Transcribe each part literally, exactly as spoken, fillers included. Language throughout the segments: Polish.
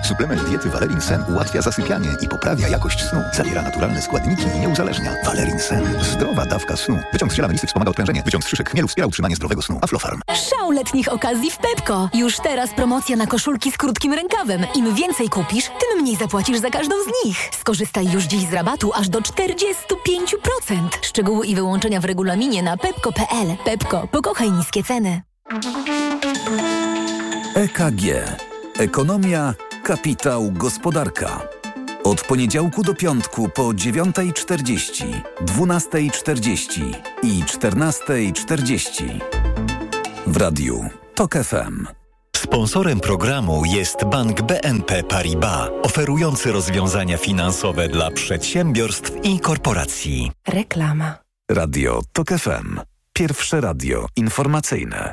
Suplement diety Valerin Sen ułatwia zasypianie i poprawia jakość snu. Zawiera naturalne składniki i nie uzależnia. Valerin Sen. Zdrowa dawka snu. Wyciąg z ziela melisy wspomaga odprężenie. Wyciąg z szyszek chmielu wspiera utrzymanie zdrowego snu. Aflofarm. Szał letnich okazji w Pepco. Już teraz promocja na koszulki z krótkim rękawem. Im więcej kupisz, tym mniej zapłacisz za każdą z nich. Skorzystaj już dziś z rabatu aż do czterdzieści pięć procent. Szczegóły i wyłączenia w regulaminie na pepco kropka p l. Pepco. Pokochaj niskie ceny. E K G. Ekonomia, kapitał, gospodarka. Od poniedziałku do piątku po dziewiąta czterdzieści, dwunasta czterdzieści i czternasta czterdzieści. W radiu TOK F M. Sponsorem programu jest Bank B N P Paribas, oferujący rozwiązania finansowe dla przedsiębiorstw i korporacji. Reklama. Radio TOK F M. Pierwsze radio informacyjne.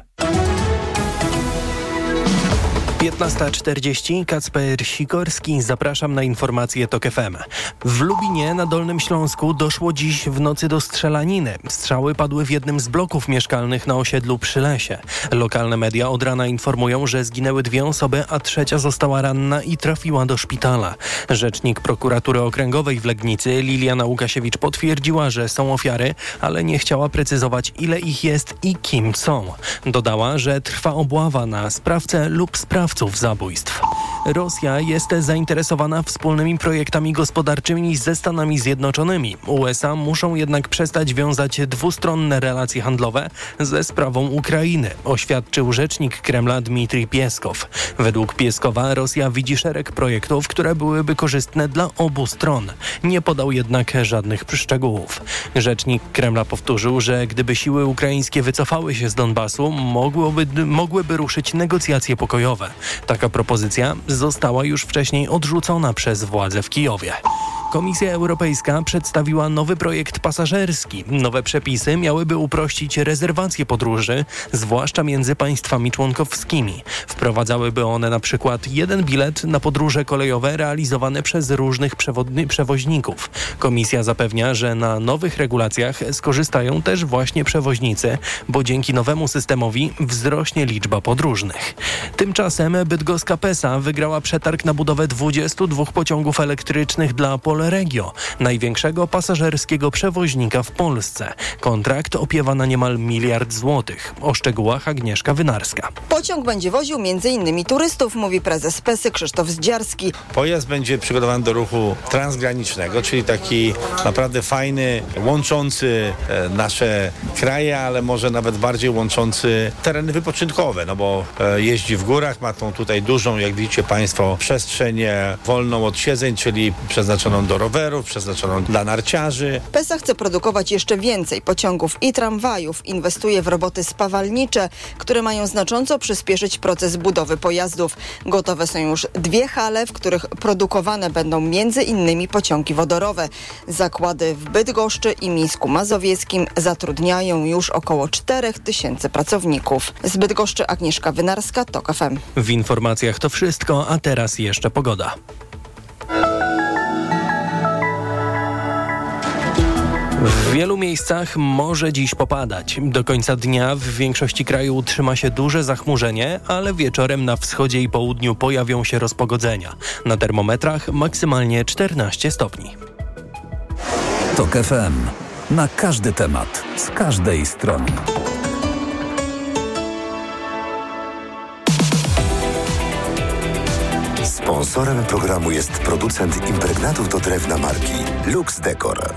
piętnasta czterdzieści, Kacper Sikorski, zapraszam na informacje TOK F M. W Lubinie na Dolnym Śląsku doszło dziś w nocy do strzelaniny. Strzały padły w jednym z bloków mieszkalnych na osiedlu Przylesie. Lokalne media od rana informują, że zginęły dwie osoby, a trzecia została ranna i trafiła do szpitala. Rzecznik prokuratury okręgowej w Legnicy, Liliana Łukasiewicz, potwierdziła, że są ofiary, ale nie chciała precyzować, ile ich jest i kim są. Dodała, że trwa obława na sprawcę lub sprawców zabójstw. Rosja jest zainteresowana wspólnymi projektami gospodarczymi ze Stanami Zjednoczonymi. U S A muszą jednak przestać wiązać dwustronne relacje handlowe ze sprawą Ukrainy, oświadczył rzecznik Kremla Dmitrij Pieskow. Według Pieskowa Rosja widzi szereg projektów, które byłyby korzystne dla obu stron. Nie podał jednak żadnych szczegółów. Rzecznik Kremla powtórzył, że gdyby siły ukraińskie wycofały się z Donbasu, mogłyby, mogłyby ruszyć negocjacje pokojowe. Taka propozycja została już wcześniej odrzucona przez władze w Kijowie. Komisja Europejska przedstawiła nowy projekt pasażerski. Nowe przepisy miałyby uprościć rezerwację podróży, zwłaszcza między państwami członkowskimi. Wprowadzałyby one na przykład jeden bilet na podróże kolejowe realizowane przez różnych przewodni- przewoźników. Komisja zapewnia, że na nowych regulacjach skorzystają też właśnie przewoźnicy, bo dzięki nowemu systemowi wzrośnie liczba podróżnych. Tymczasem bydgoska Pesa wygrała przetarg na budowę dwudziestu dwóch pociągów elektrycznych dla Polregio, największego pasażerskiego przewoźnika w Polsce. Kontrakt opiewa na niemal miliard złotych. O szczegółach Agnieszka Wynarska. Pociąg będzie woził między innymi turystów, mówi prezes Pesy Krzysztof Zdziarski. Pojazd będzie przygotowany do ruchu transgranicznego, czyli taki naprawdę fajny, łączący nasze kraje, ale może nawet bardziej łączący tereny wypoczynkowe, no bo jeździ w górach, ma tą tutaj dużą, jak widzicie Państwo, przestrzeń wolną od siedzeń, czyli przeznaczoną do rowerów, przeznaczoną dla narciarzy. Pesa chce produkować jeszcze więcej pociągów i tramwajów. Inwestuje w roboty spawalnicze, które mają znacząco przyspieszyć proces budowy pojazdów. Gotowe są już dwie hale, w których produkowane będą między innymi pociągi wodorowe. Zakłady w Bydgoszczy i Mińsku Mazowieckim zatrudniają już około czterech tysięcy pracowników. Z Bydgoszczy Agnieszka Wynarska, TOK F M. W informacjach to wszystko, a teraz jeszcze pogoda. W wielu miejscach może dziś popadać. Do końca dnia w większości kraju utrzyma się duże zachmurzenie, ale wieczorem na wschodzie i południu pojawią się rozpogodzenia. Na termometrach maksymalnie czternaście stopni. TOK F M. Na każdy temat, z każdej strony. Sponsorem programu jest producent impregnatów do drewna marki Lux Decor.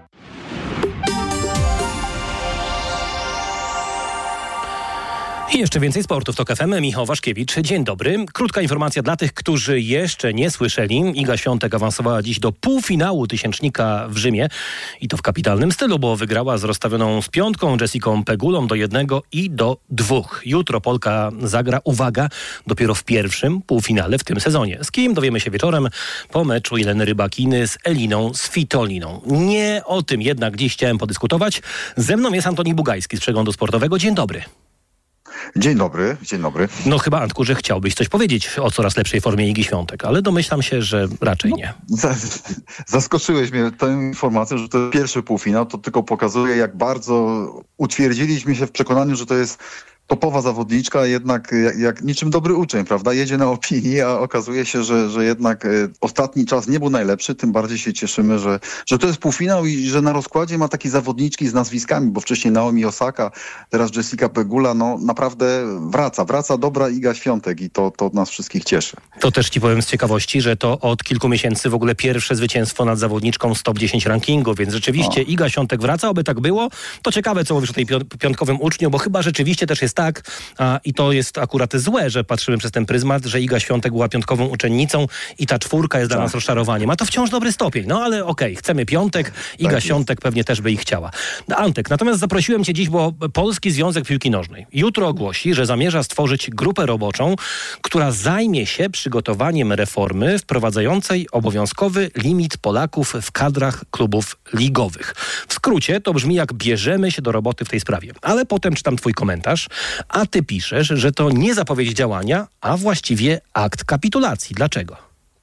I jeszcze więcej sportu w TOK F M. Michał Waszkiewicz, dzień dobry. Krótka informacja dla tych, którzy jeszcze nie słyszeli. Iga Świątek awansowała dziś do półfinału tysięcznika w Rzymie i to w kapitalnym stylu, bo wygrała z rozstawioną z piątką Jessicą Pegulą do jednego i do dwóch. Jutro Polka zagra, uwaga, dopiero w pierwszym półfinale w tym sezonie. Z kim dowiemy się wieczorem po meczu Jeleny Rybakiny z Eliną Svitoliną. Nie o tym jednak dziś chciałem podyskutować. Ze mną jest Antoni Bugajski z Przeglądu Sportowego. Dzień dobry. Dzień dobry, dzień dobry. No chyba, Antku, że chciałbyś coś powiedzieć o coraz lepszej formie Igi Świątek, ale domyślam się, że raczej nie. No, zaskoczyłeś mnie tą informacją, że to pierwszy półfinał, to tylko pokazuje, jak bardzo utwierdziliśmy się w przekonaniu, że to jest topowa zawodniczka, jednak jak, jak niczym dobry uczeń, prawda? Jedzie na opinii, a okazuje się, że, że jednak e, ostatni czas nie był najlepszy, tym bardziej się cieszymy, że, że to jest półfinał i że na rozkładzie ma takie zawodniczki z nazwiskami, bo wcześniej Naomi Osaka, teraz Jessica Pegula, no naprawdę wraca, wraca dobra Iga Świątek i to, to nas wszystkich cieszy. To też ci powiem z ciekawości, że to od kilku miesięcy w ogóle pierwsze zwycięstwo nad zawodniczką z top dziesięć rankingu, więc rzeczywiście o. Iga Świątek wraca, oby tak było. To ciekawe, co mówisz o tej piątkowym uczniu, bo chyba rzeczywiście też jest tak, a, i to jest akurat złe, że patrzymy przez ten pryzmat, że Iga Świątek była piątkową uczennicą i ta czwórka jest tak. dla nas rozczarowaniem. A to wciąż dobry stopień. No ale okej, okay, chcemy piątek, Iga tak Świątek pewnie też by ich chciała. Antek, natomiast zaprosiłem cię dziś, bo Polski Związek Piłki Nożnej jutro ogłosi, że zamierza stworzyć grupę roboczą, która zajmie się przygotowaniem reformy wprowadzającej obowiązkowy limit Polaków w kadrach klubów ligowych. W skrócie to brzmi jak bierzemy się do roboty w tej sprawie. Ale potem czytam twój komentarz, a ty piszesz, że to nie zapowiedź działania, a właściwie akt kapitulacji. Dlaczego?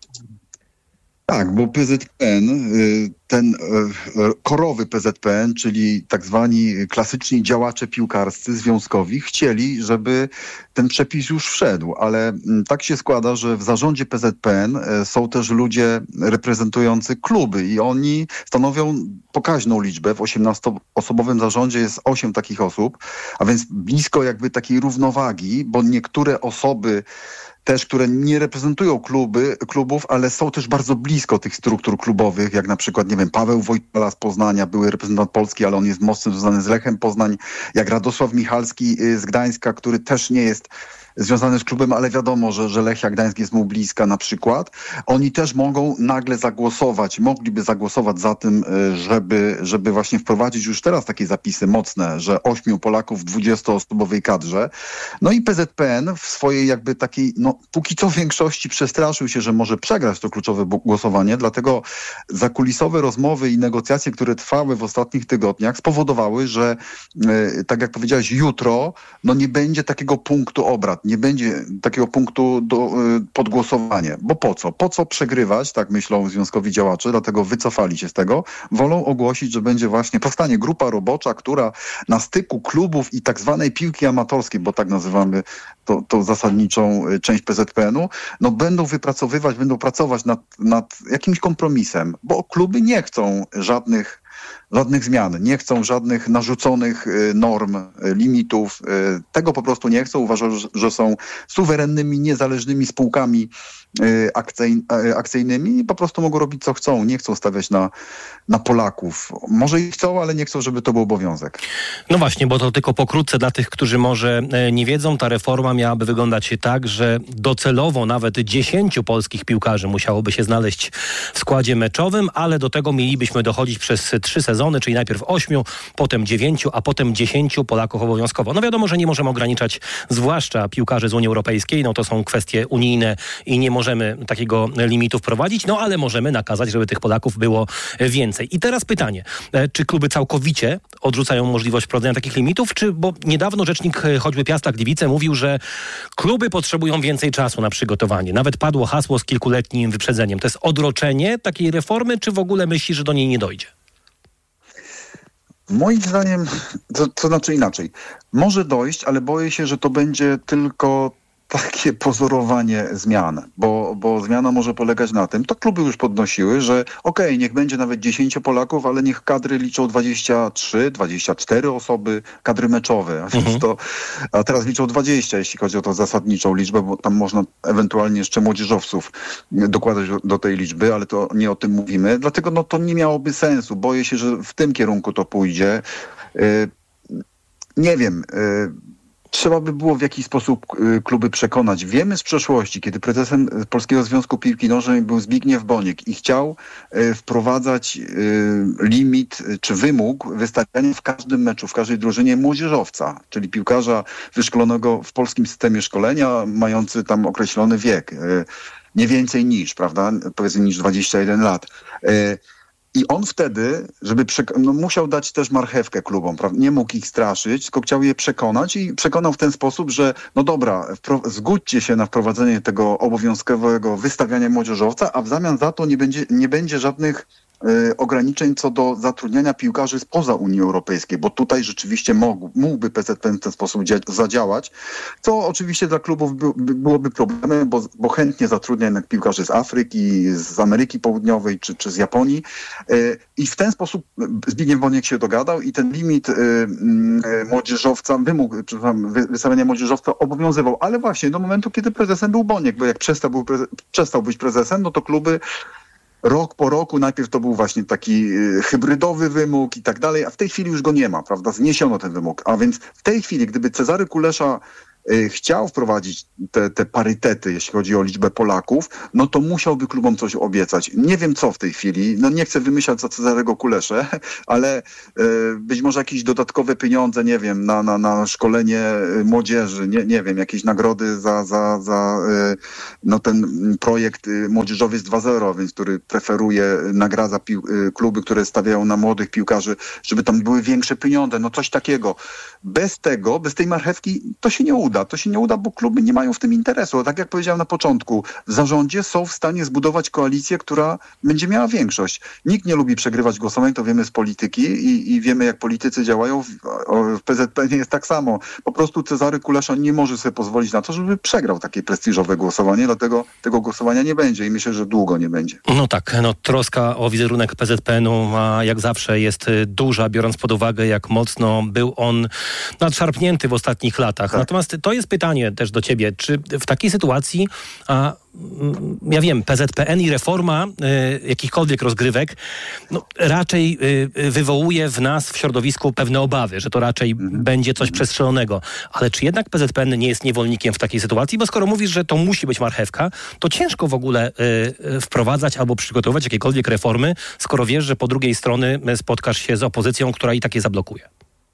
Tak, bo P Z P N, ten korowy P Z P N, czyli tak zwani klasyczni działacze piłkarscy, związkowi, chcieli, żeby ten przepis już wszedł, ale tak się składa, że w zarządzie P Z P N są też ludzie reprezentujący kluby i oni stanowią pokaźną liczbę. W osiemnastoosobowym zarządzie jest osiem takich osób, a więc blisko jakby takiej równowagi, bo niektóre osoby też, które nie reprezentują kluby, klubów, ale są też bardzo blisko tych struktur klubowych, jak na przykład, nie wiem, Paweł Wojtala z Poznania, były reprezentant Polski, ale on jest mocno związany z Lechem Poznań, jak Radosław Michalski z Gdańska, który też nie jest związany z klubem, ale wiadomo, że, że Lechia Gdańsk jest mu bliska na przykład. Oni też mogą nagle zagłosować, mogliby zagłosować za tym, żeby, żeby właśnie wprowadzić już teraz takie zapisy mocne, że ośmiu Polaków w dwudziestoosobowej kadrze. No i P Z P N w swojej jakby takiej, no póki co większości przestraszył się, że może przegrać to kluczowe głosowanie, dlatego zakulisowe rozmowy i negocjacje, które trwały w ostatnich tygodniach, spowodowały, że tak jak powiedziałeś, jutro no nie będzie takiego punktu obrad. Nie będzie takiego punktu do, pod głosowanie. Bo po co? Po co przegrywać, tak myślą związkowi działacze, dlatego wycofali się z tego. Wolą ogłosić, że będzie właśnie, powstanie grupa robocza, która na styku klubów i tak zwanej piłki amatorskiej, bo tak nazywamy to, to zasadniczą część P Z P N-u, no będą wypracowywać, będą pracować nad, nad jakimś kompromisem, bo kluby nie chcą żadnych Żadnych zmian, nie chcą żadnych narzuconych norm, limitów. Tego po prostu nie chcą. Uważają, że są suwerennymi, niezależnymi spółkami akcyjnymi i po prostu mogą robić co chcą. Nie chcą stawiać na, na Polaków. Może i chcą, ale nie chcą, żeby to był obowiązek. No właśnie, bo to tylko pokrótce dla tych, którzy może nie wiedzą, ta reforma miałaby wyglądać tak, że docelowo nawet dziesięciu polskich piłkarzy musiałoby się znaleźć w składzie meczowym, ale do tego mielibyśmy dochodzić przez trzy sezony, czyli najpierw ośmiu, potem dziewięciu, a potem dziesięciu Polaków obowiązkowo. No wiadomo, że nie możemy ograniczać zwłaszcza piłkarzy z Unii Europejskiej, no to są kwestie unijne i nie możemy takiego limitu wprowadzić, no ale możemy nakazać, żeby tych Polaków było więcej. I teraz pytanie, czy kluby całkowicie odrzucają możliwość wprowadzenia takich limitów, czy, bo niedawno rzecznik choćby Piasta Gliwice mówił, że kluby potrzebują więcej czasu na przygotowanie. Nawet padło hasło z kilkuletnim wyprzedzeniem. To jest odroczenie takiej reformy, czy w ogóle myśli, że do niej nie dojdzie? Moim zdaniem, to, to znaczy inaczej, może dojść, ale boję się, że to będzie tylko takie pozorowanie zmian, bo, bo zmiana może polegać na tym, to kluby już podnosiły, że okej, okay, niech będzie nawet dziesięciu Polaków, ale niech kadry liczą dwadzieścia trzy, dwadzieścia cztery osoby, kadry meczowe, a, mhm. to, a teraz liczą dwadzieścia, jeśli chodzi o tą zasadniczą liczbę, bo tam można ewentualnie jeszcze młodzieżowców dokładać do, do tej liczby, ale to nie o tym mówimy, dlatego no, to nie miałoby sensu. Boję się, że w tym kierunku to pójdzie. Yy, nie wiem, yy, trzeba by było w jakiś sposób kluby przekonać. Wiemy z przeszłości, kiedy prezesem Polskiego Związku Piłki Nożnej był Zbigniew Boniek i chciał wprowadzać limit czy wymóg wystawiania w każdym meczu, w każdej drużynie młodzieżowca, czyli piłkarza wyszkolonego w polskim systemie szkolenia, mający tam określony wiek. Nie więcej niż, prawda? Powiedzmy niż dwadzieścia jeden lat. I on wtedy, żeby przek- no musiał dać też marchewkę klubom, prawda? Nie mógł ich straszyć, tylko chciał je przekonać i przekonał w ten sposób, że no dobra, wpro- zgódźcie się na wprowadzenie tego obowiązkowego wystawiania młodzieżowca, a w zamian za to nie będzie, nie będzie żadnych y, ograniczeń co do zatrudniania piłkarzy spoza Unii Europejskiej, bo tutaj rzeczywiście mógł, mógłby P Z P N w ten sposób dzia- zadziałać, co oczywiście dla klubów by, by byłoby problemem, bo, bo chętnie zatrudnia jednak piłkarzy z Afryki, z Ameryki Południowej czy, czy z Japonii y, i w ten sposób Zbigniew Boniek się dogadał i ten limit y, y, młodzieżowca, wymóg przepraszam, wy, wystawiania młodzieżowca obowiązywał, ale właśnie do momentu, kiedy prezesem był Boniek, bo jak przestał, był preze- przestał być prezesem, no to kluby rok po roku, najpierw to był właśnie taki y, hybrydowy wymóg i tak dalej, a w tej chwili już go nie ma, prawda? Zniesiono ten wymóg. A więc w tej chwili, gdyby Cezary Kulesza y, chciał wprowadzić te, te parytety, jeśli chodzi o liczbę Polaków, no to musiałby klubom coś obiecać. Nie wiem co w tej chwili, no nie chcę wymyślać za Cezarego Kuleszę, ale y, być może jakieś dodatkowe pieniądze, nie wiem, na, na, na szkolenie młodzieży, nie, nie wiem, jakieś nagrody za, za, za y, no ten projekt y, Młodzieżowiec dwa zero, więc który preferuje, nagradza pił- y, kluby, które stawiają na młodych piłkarzy, żeby tam były większe pieniądze, no coś takiego. Bez tego, bez tej marchewki to się nie uda. To się nie uda, bo kluby nie mają w tym interesu. A tak jak powiedziałem na początku, w zarządzie są w stanie zbudować koalicję, która będzie miała większość. Nikt nie lubi przegrywać głosowań, to wiemy z polityki i, i wiemy, jak politycy działają. W, w P Z P N jest tak samo. Po prostu Cezary Kulesza nie może sobie pozwolić na to, żeby przegrał takie prestiżowe głosowanie, dlatego tego głosowania nie będzie i myślę, że długo nie będzie. No tak, no troska o wizerunek P Z P N-u a jak zawsze jest duża, biorąc pod uwagę, jak mocno był on nadszarpnięty w ostatnich latach. Tak. Natomiast to jest pytanie też do ciebie, czy w takiej sytuacji, a ja wiem, P Z P N i reforma y, jakichkolwiek rozgrywek no, raczej y, wywołuje w nas, w środowisku pewne obawy, że to raczej mhm. będzie coś przestrzelonego. Ale czy jednak P Z P N nie jest niewolnikiem w takiej sytuacji? Bo skoro mówisz, że to musi być marchewka, to ciężko w ogóle y, wprowadzać albo przygotowywać jakiekolwiek reformy, skoro wiesz, że po drugiej stronie spotkasz się z opozycją, która i tak je zablokuje.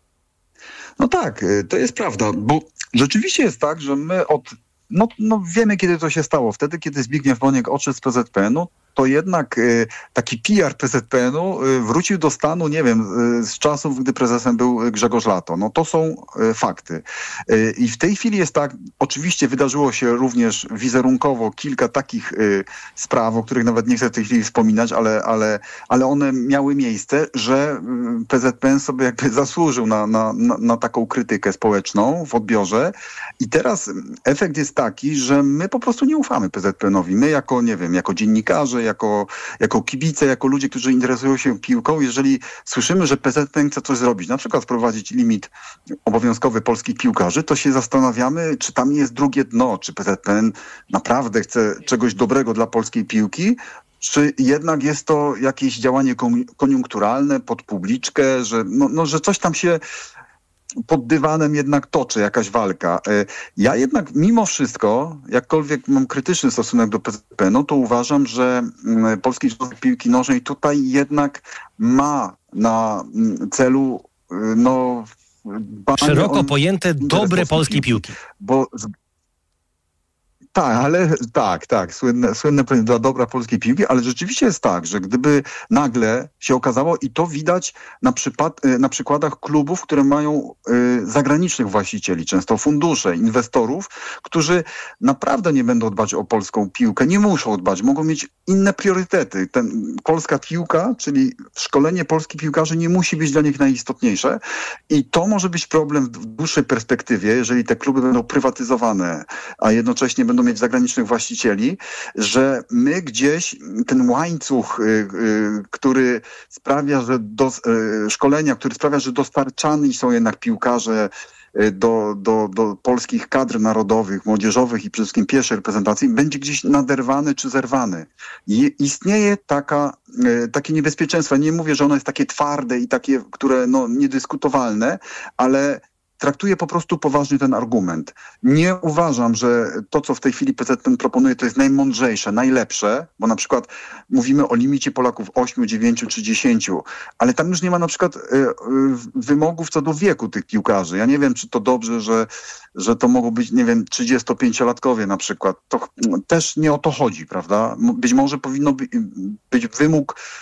No tak, to jest prawda, bo rzeczywiście jest tak, że my od No, no wiemy, kiedy to się stało. Wtedy, kiedy Zbigniew Boniek odszedł z P Z P N-u, to jednak y, taki P R P Z P N-u y, wrócił do stanu, nie wiem, y, z czasów, gdy prezesem był Grzegorz Lato. No to są y, fakty. Y, I w tej chwili jest tak, oczywiście wydarzyło się również wizerunkowo kilka takich y, spraw, o których nawet nie chcę w tej chwili wspominać, ale, ale, ale one miały miejsce, że y, P Z P N sobie jakby zasłużył na, na, na, na taką krytykę społeczną w odbiorze. I teraz efekt jest taki, że my po prostu nie ufamy P Z P N-owi. My jako, nie wiem, jako dziennikarze, jako, jako kibice, jako ludzie, którzy interesują się piłką, jeżeli słyszymy, że P Z P N chce coś zrobić, na przykład wprowadzić limit obowiązkowy polskich piłkarzy, to się zastanawiamy, czy tam jest drugie dno, czy P Z P N naprawdę chce czegoś dobrego dla polskiej piłki, czy jednak jest to jakieś działanie koniunkturalne pod publiczkę, że, no, no, że coś tam się pod dywanem jednak toczy, jakaś walka. Ja jednak mimo wszystko, jakkolwiek mam krytyczny stosunek do P Z P N-u, to uważam, że Polski Związek Piłki Nożnej tutaj jednak ma na celu no, szeroko pojęte dobre polskiej piłki. Bo Tak, ale tak, tak, słynne, słynne dla dobra polskiej piłki, ale rzeczywiście jest tak, że gdyby nagle się okazało, i to widać na, przypad, na przykładach klubów, które mają y, zagranicznych właścicieli, często fundusze, inwestorów, którzy naprawdę nie będą dbać o polską piłkę, nie muszą dbać, mogą mieć inne priorytety. Ten, polska piłka, czyli szkolenie polskich piłkarzy nie musi być dla nich najistotniejsze i to może być problem w dłuższej perspektywie, jeżeli te kluby będą prywatyzowane, a jednocześnie będą mieć zagranicznych właścicieli, że my gdzieś ten łańcuch, y, y, który sprawia, że do, y, szkolenia, który sprawia, że dostarczani są jednak piłkarze y, do, do, do polskich kadr narodowych, młodzieżowych i przede wszystkim pierwszej reprezentacji, będzie gdzieś naderwany czy zerwany. I istnieje taka, y, takie niebezpieczeństwo. Nie mówię, że ono jest takie twarde i takie, które no, niedyskutowalne, ale traktuję po prostu poważnie ten argument. Nie uważam, że to, co w tej chwili P Z P N proponuje, to jest najmądrzejsze, najlepsze, bo na przykład mówimy o limicie Polaków osiem, dziewięć czy dziesięć, ale tam już nie ma na przykład y, y, wymogów co do wieku tych piłkarzy. Ja nie wiem, czy to dobrze, że, że to mogą być, nie wiem, trzydziestopięciolatkowie na przykład. To też nie o to chodzi, prawda? Być może powinno by, być wymóg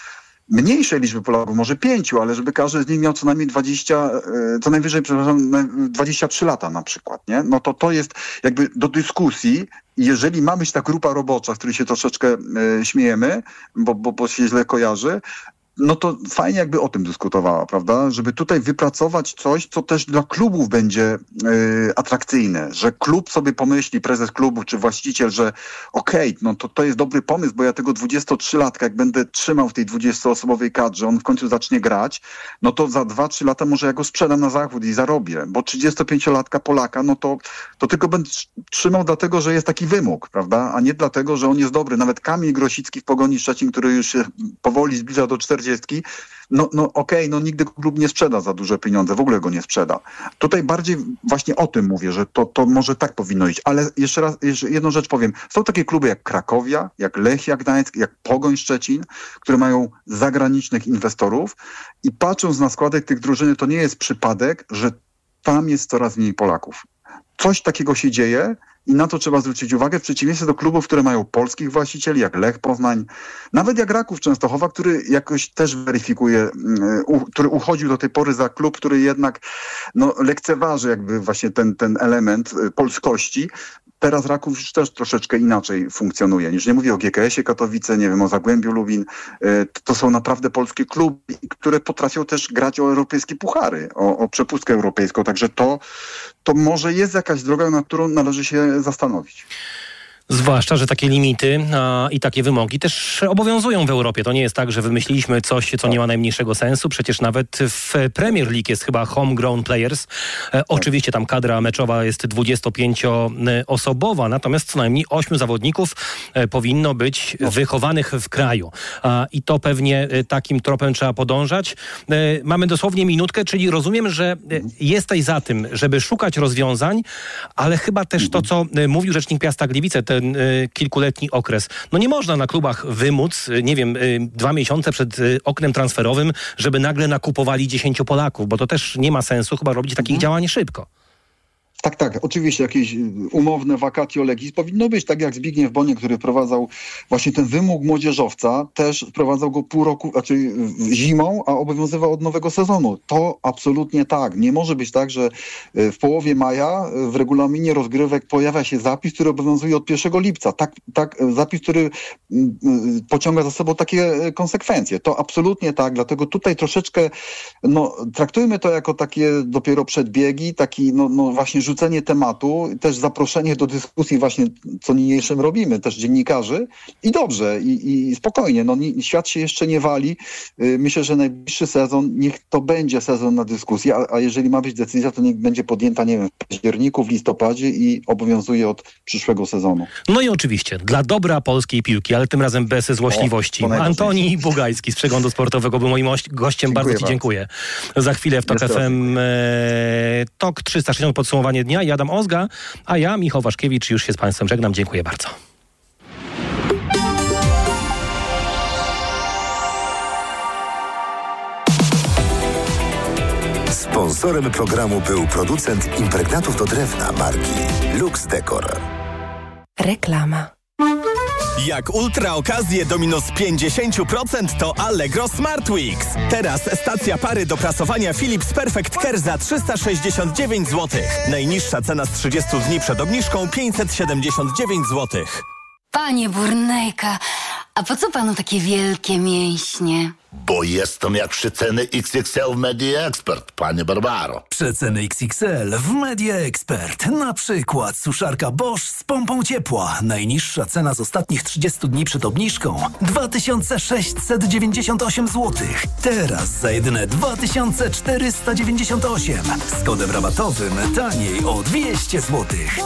mniejszej liczby Polaków, może pięciu, ale żeby każdy z nich miał co najmniej dwadzieścia, co najwyżej, przepraszam, dwadzieścia trzy lata na przykład, nie? No to to jest jakby do dyskusji. Jeżeli ma być ta grupa robocza, z której się troszeczkę e, śmiejemy, bo, bo, bo się źle kojarzy, no to fajnie jakby o tym dyskutowała, prawda? Żeby tutaj wypracować coś, co też dla klubów będzie y, atrakcyjne, że klub sobie pomyśli, prezes klubu czy właściciel, że okej, okay, no to, to jest dobry pomysł, bo ja tego dwudziestotrzylatka, jak będę trzymał w tej dwudziestoosobowej kadrze, on w końcu zacznie grać, no to za dwa trzy lata może ja go sprzedam na zachód i zarobię, bo trzydziestopięciolatka Polaka, no to, to tylko będę trzymał dlatego, że jest taki wymóg, prawda? A nie dlatego, że on jest dobry. Nawet Kamil Grosicki w Pogoni Szczecin, który już się powoli zbliża do czterdziestki, no, no okej, okay, no nigdy klub nie sprzeda za duże pieniądze, w ogóle go nie sprzeda. Tutaj bardziej właśnie o tym mówię, że to, to może tak powinno iść, ale jeszcze raz, jeszcze jedną rzecz powiem. Są takie kluby jak Krakowia, jak Lechia Gdańsk, jak Pogoń Szczecin, które mają zagranicznych inwestorów i patrząc na składek tych drużyn, to nie jest przypadek, że tam jest coraz mniej Polaków. Coś takiego się dzieje i na to trzeba zwrócić uwagę w przeciwieństwie do klubów, które mają polskich właścicieli, jak Lech Poznań, nawet jak Raków Częstochowa, który jakoś też weryfikuje, u, który uchodził do tej pory za klub, który jednak no, lekceważy jakby właśnie ten, ten element polskości. Teraz Raków już też troszeczkę inaczej funkcjonuje. Już nie mówię o G K S-ie Katowice, nie wiem, o Zagłębiu Lubin. To są naprawdę polskie kluby, które potrafią też grać o europejskie puchary, o, o przepustkę europejską. Także to, to może jest jakaś droga, nad którą należy się zastanowić. Zwłaszcza, że takie limity a, i takie wymogi też obowiązują w Europie. To nie jest tak, że wymyśliliśmy coś, co nie ma najmniejszego sensu. Przecież nawet w Premier League jest chyba homegrown players. E, oczywiście tam kadra meczowa jest dwudziestopięcioosobowa, natomiast co najmniej ośmiu zawodników e, powinno być wychowanych w kraju. A, I to pewnie e, takim tropem trzeba podążać. E, mamy dosłownie minutkę, czyli rozumiem, że e, jesteś za tym, żeby szukać rozwiązań, ale chyba też to, co e, mówił rzecznik Piasta Gliwice, te ten y, kilkuletni okres. No nie można na klubach wymóc, y, nie wiem, y, dwa miesiące przed y, oknem transferowym, żeby nagle nakupowali dziesięciu Polaków, bo to też nie ma sensu chyba robić takich mhm. działań szybko. Tak, tak. Oczywiście jakieś umowne vacatio legis powinno być. Tak jak Zbigniew Boniek, który wprowadzał właśnie ten wymóg młodzieżowca, też wprowadzał go pół roku, znaczy zimą, a obowiązywał od nowego sezonu. To absolutnie tak. Nie może być tak, że w połowie maja w regulaminie rozgrywek pojawia się zapis, który obowiązuje od pierwszego lipca. Tak, tak, zapis, który pociąga za sobą takie konsekwencje. To absolutnie tak. Dlatego tutaj troszeczkę no, traktujmy to jako takie dopiero przedbiegi, taki no, no właśnie rzucenie tematu, też zaproszenie do dyskusji właśnie, co niniejszym robimy, też dziennikarzy i dobrze, i, i spokojnie, no nie, świat się jeszcze nie wali. Yy, myślę, że najbliższy sezon, niech to będzie sezon na dyskusję, a, a jeżeli ma być decyzja, to niech będzie podjęta, nie wiem, w październiku, w listopadzie i obowiązuje od przyszłego sezonu. No i oczywiście, dla dobra polskiej piłki, ale tym razem bez złośliwości. O, Antoni Bugajski z Przeglądu Sportowego był moim gościem. Dziękuję bardzo Ci bardzo. dziękuję. Za chwilę w TOK F M e, TOK trzysta sześćdziesiąt podsumowanie dnia. Ja Adam Ozga, a ja, Michał Waszkiewicz, już się z Państwem żegnam. Dziękuję bardzo. Sponsorem programu był producent impregnatów do drewna marki Lux Decor. Reklama. Jak ultra okazje do minus pięćdziesiąt procent to Allegro Smart Weeks. Teraz stacja pary do prasowania Philips Perfect Care za trzysta sześćdziesiąt dziewięć złotych. Najniższa cena z trzydziestu dni przed obniżką pięćset siedemdziesiąt dziewięć złotych. Panie Burnejka, a po co panu takie wielkie mięśnie? Bo jestem jak przeceny X X L w Media Expert, panie Barbaro. Przeceny X X L w Media Expert. Na przykład suszarka Bosch z pompą ciepła. Najniższa cena z ostatnich trzydziestu dni przed obniżką dwa tysiące sześćset dziewięćdziesiąt osiem złotych. Teraz za jedyne dwa tysiące czterysta dziewięćdziesiąt osiem. Z kodem rabatowym taniej o dwieście złotych.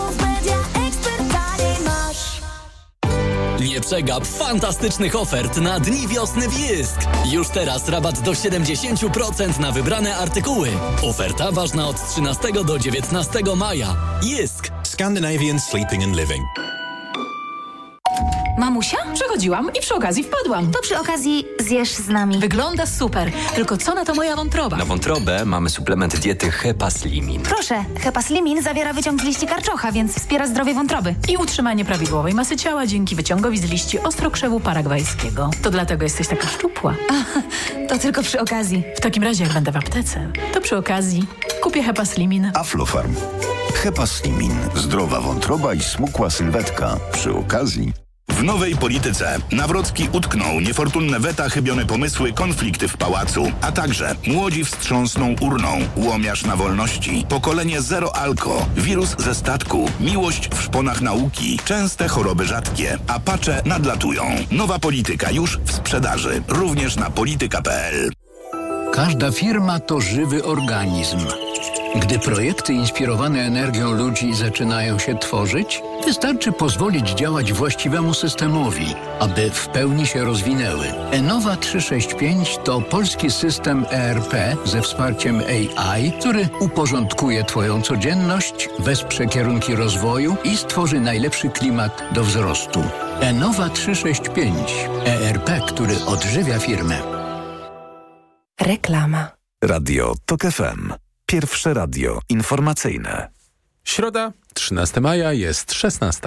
Nie przegap fantastycznych ofert na Dni Wiosny w Jysk. Już teraz rabat do siedemdziesiąt procent na wybrane artykuły. Oferta ważna od trzynastego do dziewiętnastego maja. Jysk. Scandinavian Sleeping and Living. Mamusia? Przechodziłam i przy okazji wpadłam. To przy okazji zjesz z nami. Wygląda super, tylko co na to moja wątroba? Na wątrobę mamy suplement diety Hepaslimin. Proszę, Hepaslimin zawiera wyciąg z liści karczocha, więc wspiera zdrowie wątroby. I utrzymanie prawidłowej masy ciała dzięki wyciągowi z liści ostrokrzewu paragwajskiego. To dlatego jesteś taka szczupła. A, to tylko przy okazji. W takim razie, jak będę w aptece, to przy okazji kupię Hepaslimin. Aflofarm. Hepaslimin. Zdrowa wątroba i smukła sylwetka. Przy okazji... W nowej polityce Nawrocki utknął, niefortunne weta, chybione pomysły, konflikty w pałacu, a także młodzi wstrząsną urną, łomiarz na wolności, pokolenie zero alko, wirus ze statku, miłość w szponach nauki, częste choroby rzadkie, apacze nadlatują. Nowa polityka już w sprzedaży, również na polityka kropka p l. Każda firma to żywy organizm. Gdy projekty inspirowane energią ludzi zaczynają się tworzyć, wystarczy pozwolić działać właściwemu systemowi, aby w pełni się rozwinęły. Enova trzysta sześćdziesiąt pięć to polski system E R P ze wsparciem A I, który uporządkuje Twoją codzienność, wesprze kierunki rozwoju i stworzy najlepszy klimat do wzrostu. Enova trzysta sześćdziesiąt pięć. E R P, który odżywia firmę. Reklama. Radio TOK F M. Pierwsze radio informacyjne. Środa, trzynastego maja, jest szesnasta.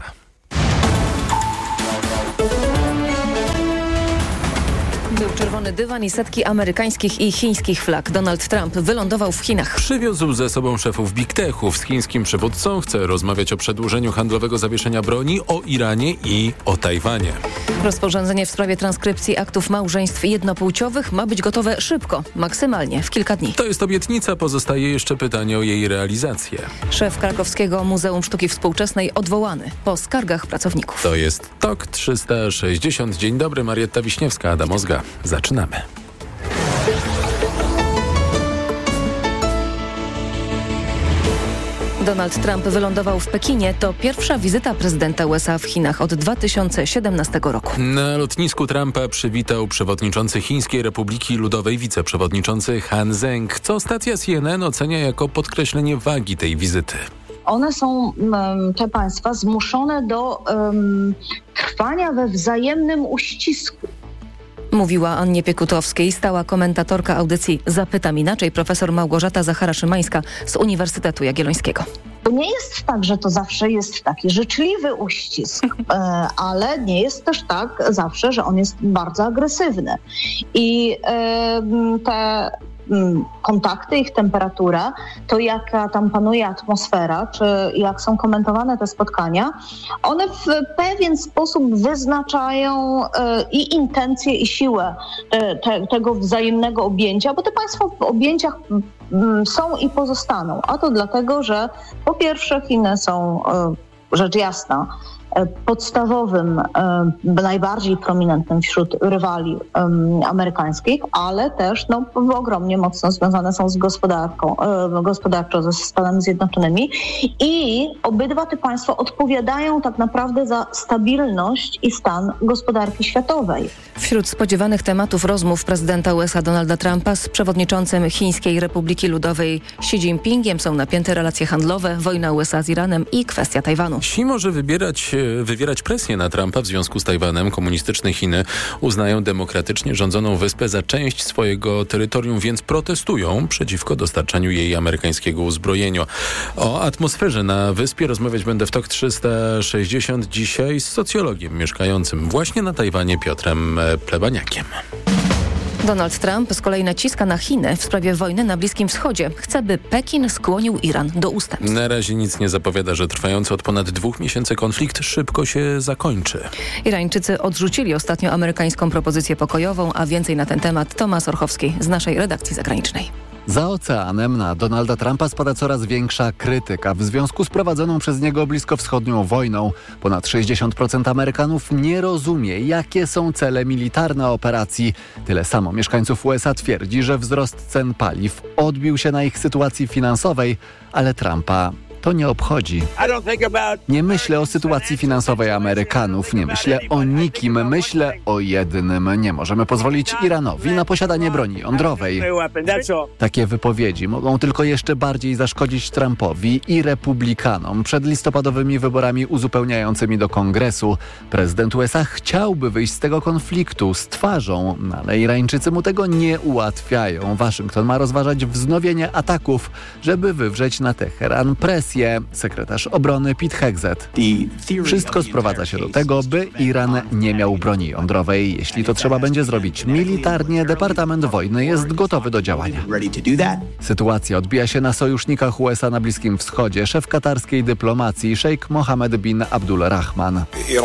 Był czerwony dywan i setki amerykańskich i chińskich flag. Donald Trump wylądował w Chinach. Przywiózł ze sobą szefów Big Techów. Z chińskim przywódcą chce rozmawiać o przedłużeniu handlowego zawieszenia broni, o Iranie i o Tajwanie. Rozporządzenie w sprawie transkrypcji aktów małżeństw jednopłciowych ma być gotowe szybko, maksymalnie w kilka dni. To jest obietnica, pozostaje jeszcze pytanie o jej realizację. Szef Krakowskiego Muzeum Sztuki Współczesnej odwołany po skargach pracowników. To jest TOK trzysta sześćdziesiąt. Dzień dobry, Marietta Wiśniewska, Adam Ozga. Zaczynamy. Donald Trump wylądował w Pekinie. To pierwsza wizyta prezydenta U S A w Chinach od dwa tysiące siedemnastego roku. Na lotnisku Trumpa przywitał przewodniczący Chińskiej Republiki Ludowej wiceprzewodniczący Han Zheng, co stacja C N N ocenia jako podkreślenie wagi tej wizyty. One są, te państwa, zmuszone do um, trwania we wzajemnym uścisku. Mówiła Annie Piekutowskiej, stała komentatorka audycji Zapytam Inaczej, profesor Małgorzata Zachara-Szymańska z Uniwersytetu Jagiellońskiego. To nie jest tak, że to zawsze jest taki życzliwy uścisk, ale nie jest też tak zawsze, że on jest bardzo agresywny. I te kontakty, ich temperatura, to jaka tam panuje atmosfera, czy jak są komentowane te spotkania, one w pewien sposób wyznaczają i intencje, i siłę te, te, tego wzajemnego objęcia, bo te państwa w objęciach są i pozostaną. A to dlatego, że po pierwsze Chiny są, rzecz jasna, podstawowym, najbardziej prominentnym wśród rywali amerykańskich, ale też no, ogromnie mocno związane są z gospodarką, gospodarczo ze Stanami Zjednoczonymi i obydwa te państwa odpowiadają tak naprawdę za stabilność i stan gospodarki światowej. Wśród spodziewanych tematów rozmów prezydenta U S A Donalda Trumpa z przewodniczącym Chińskiej Republiki Ludowej Xi Jinpingiem są napięte relacje handlowe, wojna U S A z Iranem i kwestia Tajwanu. Xi może wybierać wywierać presję na Trumpa w związku z Tajwanem. Komunistyczne Chiny uznają demokratycznie rządzoną wyspę za część swojego terytorium, więc protestują przeciwko dostarczaniu jej amerykańskiego uzbrojenia. O atmosferze na wyspie rozmawiać będę w TOK trzysta sześćdziesiąt dzisiaj z socjologiem mieszkającym właśnie na Tajwanie Piotrem Plebaniakiem. Donald Trump z kolei naciska na Chiny w sprawie wojny na Bliskim Wschodzie. Chce, by Pekin skłonił Iran do ustępstw. Na razie nic nie zapowiada, że trwający od ponad dwóch miesięcy konflikt szybko się zakończy. Irańczycy odrzucili ostatnio amerykańską propozycję pokojową, a więcej na ten temat Tomasz Orchowski z naszej redakcji zagranicznej. Za oceanem na Donalda Trumpa spada coraz większa krytyka w związku z prowadzoną przez niego bliskowschodnią wojną. Ponad sześćdziesiąt procent Amerykanów nie rozumie, jakie są cele militarne operacji. Tyle samo mieszkańców U S A twierdzi, że wzrost cen paliw odbił się na ich sytuacji finansowej, ale Trumpa to nie obchodzi. Nie myślę o sytuacji finansowej Amerykanów, nie myślę o nikim, myślę o jednym. Nie możemy pozwolić Iranowi na posiadanie broni jądrowej. Takie wypowiedzi mogą tylko jeszcze bardziej zaszkodzić Trumpowi i republikanom przed listopadowymi wyborami uzupełniającymi do Kongresu. Prezydent U S A chciałby wyjść z tego konfliktu z twarzą, ale Irańczycy mu tego nie ułatwiają. Waszyngton ma rozważać wznowienie ataków, żeby wywrzeć na Teheran presję. Sekretarz obrony Pete Hegseth. Wszystko sprowadza się do tego, by Iran nie miał broni jądrowej. Jeśli to trzeba będzie zrobić militarnie, Departament Wojny jest gotowy do działania. Sytuacja odbija się na sojusznikach U S A na Bliskim Wschodzie. Szef katarskiej dyplomacji szejk Mohammed bin Abdul Rahman.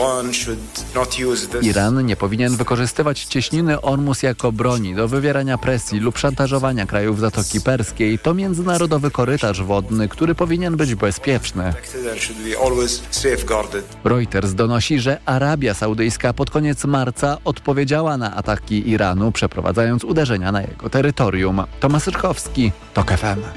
Iran nie powinien wykorzystywać cieśniny Ormus jako broni do wywierania presji lub szantażowania krajów Zatoki Perskiej. To międzynarodowy korytarz wodny, który powinien być bezpieczny. Reuters donosi, że Arabia Saudyjska pod koniec marca odpowiedziała na ataki Iranu, przeprowadzając uderzenia na jego terytorium. Tomasz Rykowski, TOK F M.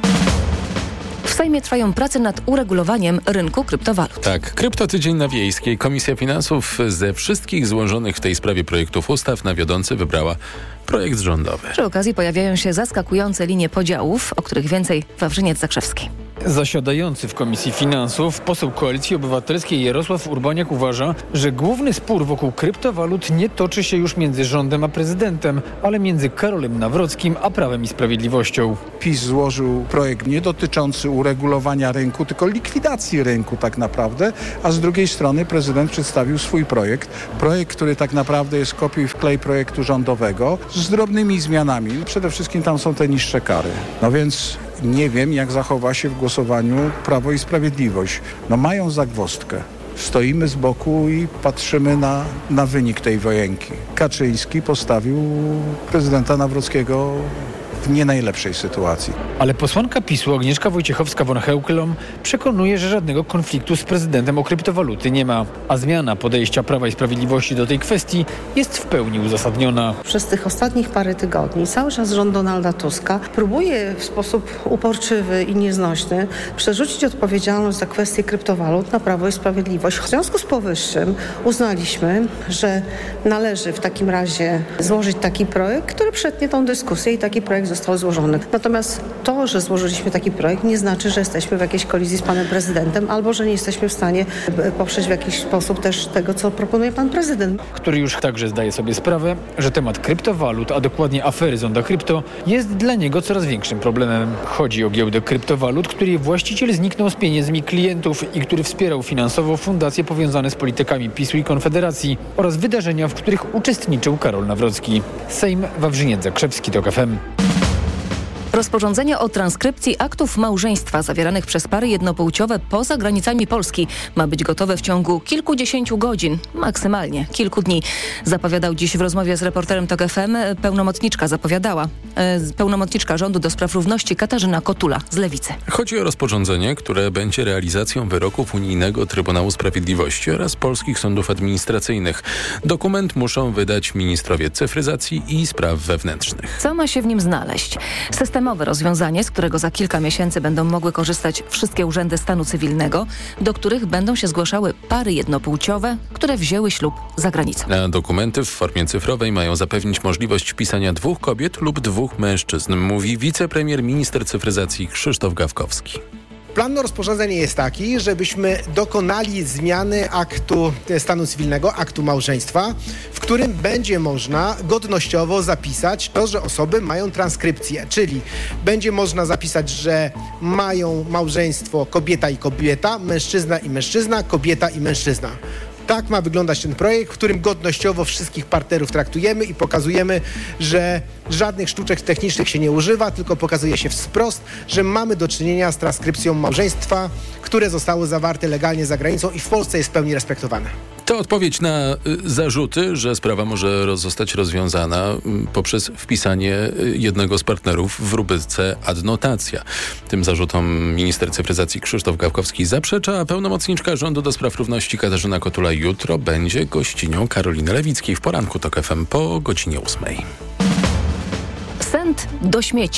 W Sejmie trwają prace nad uregulowaniem rynku kryptowalut. Tak, Kryptotydzień na Wiejskiej. Komisja Finansów ze wszystkich złożonych w tej sprawie projektów ustaw na wiodący wybrała projekt rządowy. Przy okazji pojawiają się zaskakujące linie podziałów, o których więcej Wawrzyniec Zakrzewski. Zasiadający w Komisji Finansów poseł Koalicji Obywatelskiej Jarosław Urbaniak uważa, że główny spór wokół kryptowalut nie toczy się już między rządem a prezydentem, ale między Karolem Nawrockim a Prawem i Sprawiedliwością. PiS złożył projekt nie dotyczący uregulowania rynku, tylko likwidacji rynku tak naprawdę, a z drugiej strony prezydent przedstawił swój projekt. Projekt, który tak naprawdę jest kopiuj wklej projektu rządowego z drobnymi zmianami. Przede wszystkim tam są te niższe kary. No więc nie wiem, jak zachowa się w głosowaniu Prawo i Sprawiedliwość. No mają zagwozdkę. Stoimy z boku i patrzymy na, na wynik tej wojenki. Kaczyński postawił prezydenta Nawrockiego w nie najlepszej sytuacji. Ale posłanka PiSu Agnieszka Wojciechowska-von Heukelom przekonuje, że żadnego konfliktu z prezydentem o kryptowaluty nie ma, a zmiana podejścia Prawa i Sprawiedliwości do tej kwestii jest w pełni uzasadniona. Przez tych ostatnich parę tygodni cały czas rząd Donalda Tuska próbuje w sposób uporczywy i nieznośny przerzucić odpowiedzialność za kwestię kryptowalut na Prawo i Sprawiedliwość. W związku z powyższym uznaliśmy, że należy w takim razie złożyć taki projekt, który przetnie tą dyskusję i taki projekt został złożony. Natomiast to, że złożyliśmy taki projekt, nie znaczy, że jesteśmy w jakiejś kolizji z panem prezydentem albo że nie jesteśmy w stanie poprzeć w jakiś sposób też tego, co proponuje pan prezydent. Który już także zdaje sobie sprawę, że temat kryptowalut, a dokładnie afery Zonda Krypto, jest dla niego coraz większym problemem. Chodzi o giełdę kryptowalut, której właściciel zniknął z pieniędzmi klientów i który wspierał finansowo fundacje powiązane z politykami PiSu i Konfederacji oraz wydarzenia, w których uczestniczył Karol Nawrocki. Sejm, Wawrzyniec Zakrzewski, TOK F M. Rozporządzenie o transkrypcji aktów małżeństwa zawieranych przez pary jednopłciowe poza granicami Polski ma być gotowe w ciągu kilkudziesięciu godzin, maksymalnie kilku dni. Zapowiadał dziś w rozmowie z reporterem TOK F M pełnomocniczka zapowiadała, e, pełnomocniczka rządu do spraw równości Katarzyna Kotula z Lewicy. Chodzi o rozporządzenie, które będzie realizacją wyroków Unijnego Trybunału Sprawiedliwości oraz polskich sądów administracyjnych. Dokument muszą wydać ministrowie cyfryzacji i spraw wewnętrznych. Co ma się w nim znaleźć? System Systemowe rozwiązanie, z którego za kilka miesięcy będą mogły korzystać wszystkie urzędy stanu cywilnego, do których będą się zgłaszały pary jednopłciowe, które wzięły ślub za granicą. A dokumenty w formie cyfrowej mają zapewnić możliwość wpisania dwóch kobiet lub dwóch mężczyzn, mówi wicepremier minister cyfryzacji Krzysztof Gawkowski. Plan rozporządzenia jest taki, żebyśmy dokonali zmiany aktu stanu cywilnego, aktu małżeństwa, w którym będzie można godnościowo zapisać to, że osoby mają transkrypcję, czyli będzie można zapisać, że mają małżeństwo kobieta i kobieta, mężczyzna i mężczyzna, kobieta i mężczyzna. Tak ma wyglądać ten projekt, w którym godnościowo wszystkich partnerów traktujemy i pokazujemy, że żadnych sztuczek technicznych się nie używa, tylko pokazuje się wprost, że mamy do czynienia z transkrypcją małżeństwa, które zostało zawarte legalnie za granicą i w Polsce jest w pełni respektowane. To odpowiedź na zarzuty, że sprawa może zostać rozwiązana poprzez wpisanie jednego z partnerów w rubryce adnotacja. Tym zarzutom minister cyfryzacji Krzysztof Gawkowski zaprzecza, a pełnomocniczka rządu do spraw równości Katarzyna Kotula jutro będzie gościnią Karoliny Lewickiej w poranku TOK F M po godzinie ósmej. Sęd do śmieci.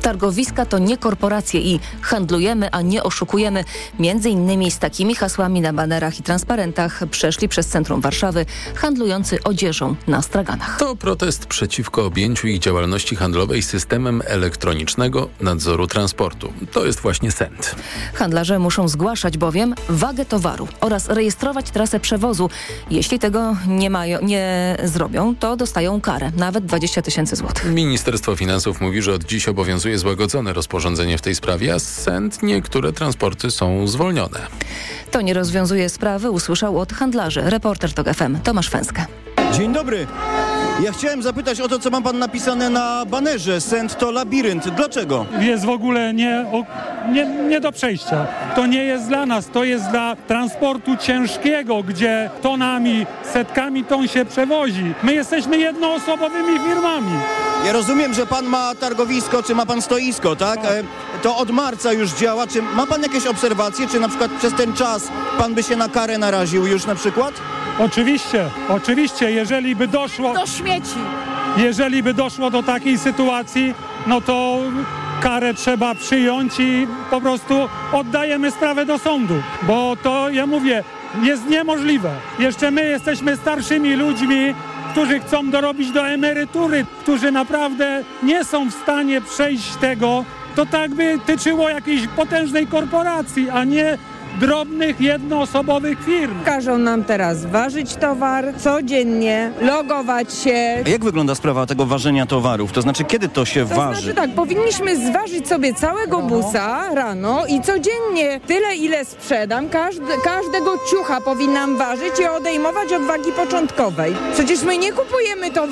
Targowiska to nie korporacje i handlujemy, a nie oszukujemy. Między innymi z takimi hasłami na banerach i transparentach przeszli przez centrum Warszawy handlujący odzieżą na straganach. To protest przeciwko objęciu ich działalności handlowej systemem elektronicznego nadzoru transportu. To jest właśnie S E N T. Handlarze muszą zgłaszać bowiem wagę towaru oraz rejestrować trasę przewozu. Jeśli tego nie mają, nie zrobią, to dostają karę, nawet dwadzieścia tysięcy złotych. Ministerstwo Finansów mówi, że od dziś obowiązuje złagodzone rozporządzenie w tej sprawie, a z S E N T niektóre transporty są zwolnione. To nie rozwiązuje sprawy, usłyszał od handlarzy reporter TOK F M Tomasz Fęska. Dzień dobry. Ja chciałem zapytać o to, co ma pan napisane na banerze. S E N T to labirynt. Dlaczego? Jest w ogóle nie, o, nie, nie do przejścia. To nie jest dla nas, to jest dla transportu ciężkiego, gdzie tonami, setkami ton się przewozi. My jesteśmy jednoosobowymi firmami. Ja rozumiem, że pan ma targowisko, czy ma pan stoisko, tak? E, to od marca już działa. Czy ma pan jakieś obserwacje, czy na przykład przez ten czas pan by się na karę naraził już na przykład? Oczywiście, oczywiście, jeżeli by doszło... Do śmieci. Jeżeli by doszło do takiej sytuacji, no to karę trzeba przyjąć i po prostu oddajemy sprawę do sądu. Bo to, ja mówię, jest niemożliwe. Jeszcze my jesteśmy starszymi ludźmi, którzy chcą dorobić do emerytury, którzy naprawdę nie są w stanie przejść tego. To tak by tyczyło jakiejś potężnej korporacji, a nie drobnych, jednoosobowych firm. Każą nam teraz ważyć towar codziennie, logować się. A jak wygląda sprawa tego ważenia towarów? To znaczy, kiedy to się To waży? znaczy tak, powinniśmy zważyć sobie całego busa rano i codziennie tyle, ile sprzedam, każdy, każdego ciucha powinnam ważyć i odejmować od wagi początkowej. Przecież my nie kupujemy towaru